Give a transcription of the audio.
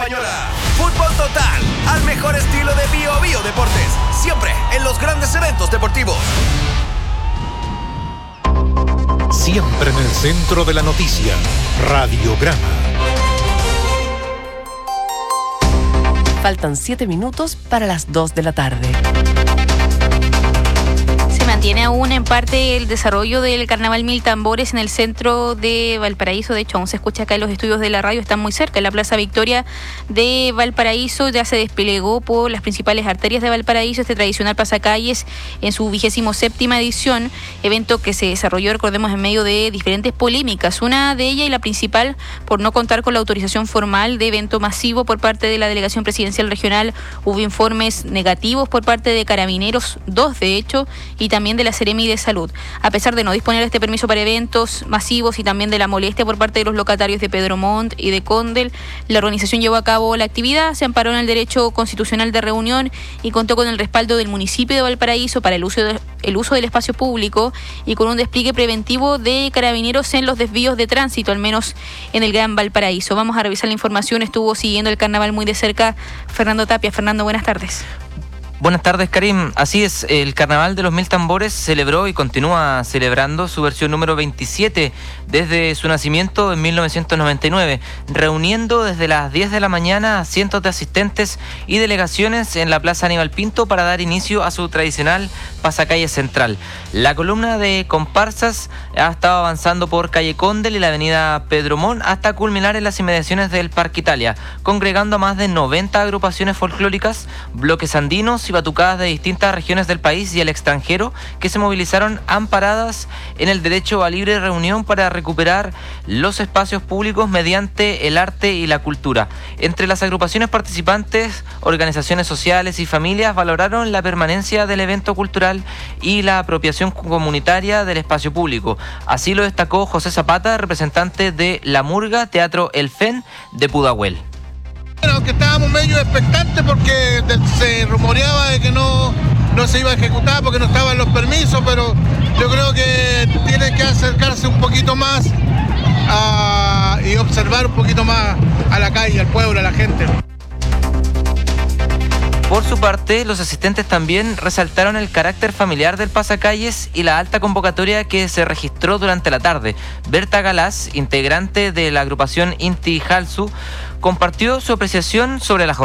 Española. Fútbol total, al mejor estilo de Bio Deportes. Siempre en los grandes eventos deportivos. Siempre en el centro de la noticia. Radiograma. Faltan 7 minutos para las 2 de la tarde. Mantiene aún en parte el desarrollo del Carnaval Mil Tambores en el centro de Valparaíso. De hecho, aún se escucha acá en los estudios de la radio, están muy cerca. En la Plaza Victoria de Valparaíso ya se desplegó por las principales arterias de Valparaíso este tradicional pasacalles en su 27ª edición, evento que se desarrolló, recordemos, en medio de diferentes polémicas. Una de ellas, y la principal, por no contar con la autorización formal de evento masivo por parte de la Delegación Presidencial Regional. Hubo informes negativos por parte de Carabineros, 2 de hecho, y también de la Seremi de Salud. A pesar de no disponer de este permiso para eventos masivos y también de la molestia por parte de los locatarios de Pedro Montt y de Condel, la organización llevó a cabo la actividad, se amparó en el derecho constitucional de reunión y contó con el respaldo del municipio de Valparaíso para el uso del espacio público y con un despliegue preventivo de Carabineros en los desvíos de tránsito, al menos en el Gran Valparaíso. Vamos a revisar la información. Estuvo siguiendo el carnaval muy de cerca Fernando Tapia. Fernando, buenas tardes. Buenas tardes, Karim. Así es, el Carnaval de los Mil Tambores celebró y continúa celebrando su versión número 27 desde su nacimiento en 1999, reuniendo desde las 10 de la mañana a cientos de asistentes y delegaciones en la Plaza Aníbal Pinto para dar inicio a su tradicional pasacalle central. La columna de comparsas ha estado avanzando por calle Condel y la avenida Pedro Montt hasta culminar en las inmediaciones del Parque Italia, congregando a más de 90 agrupaciones folclóricas, bloques andinos y batucadas de distintas regiones del país y el extranjero que se movilizaron amparadas en el derecho a libre reunión para recuperar los espacios públicos mediante el arte y la cultura. Entre las agrupaciones participantes, organizaciones sociales y familias valoraron la permanencia del evento cultural y la apropiación comunitaria del espacio público. Así lo destacó José Zapata, representante de La Murga Teatro El Fen de Pudahuel. Bueno, que estábamos medio expectantes porque se rumoreaba de que no se iba a ejecutar porque no estaban los permisos, pero yo creo que tiene que acercarse un poquito más y observar un poquito más a la calle, al pueblo, a la gente. Por su parte, los asistentes también resaltaron el carácter familiar del pasacalles y la alta convocatoria que se registró durante la tarde. Berta Galás, integrante de la agrupación Inti Halsu, compartió su apreciación sobre la jornada.